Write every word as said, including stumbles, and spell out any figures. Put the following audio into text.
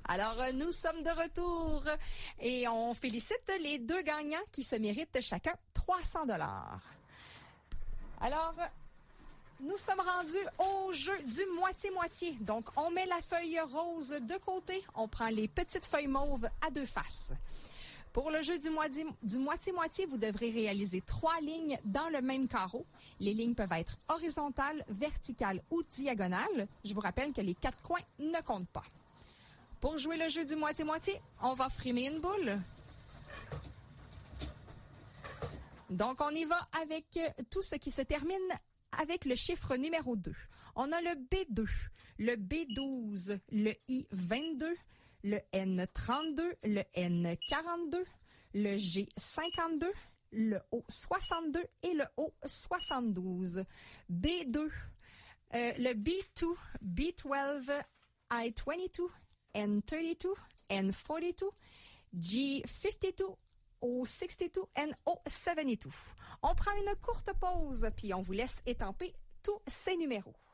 Alors, nous sommes de retour et on félicite les deux gagnants qui se méritent chacun trois cents dollars. Alors, nous sommes rendus au jeu du moitié-moitié. Donc, on met la feuille rose de côté, on prend les petites feuilles mauves à deux faces. Pour le jeu du moitié, du moitié-moitié, vous devrez réaliser trois lignes dans le même carreau. Les lignes peuvent être horizontales, verticales ou diagonales. Je vous rappelle que les quatre coins ne comptent pas. Pour jouer le jeu du moitié-moitié, on va frimer une boule. Donc, on y va avec tout ce qui se termine avec le chiffre numéro deux. On a le B deux, le B douze, le I vingt-deux, le N trente-deux, le N quarante-deux, le G cinquante-deux, le O soixante-deux et le O soixante-douze. B deux, euh, le B deux, B douze, I vingt-deux, N trente-deux, N quarante-deux, G cinquante-deux, O soixante-deux et O soixante-deux. On prend une courte pause puis on vous laisse étamper tous ces numéros.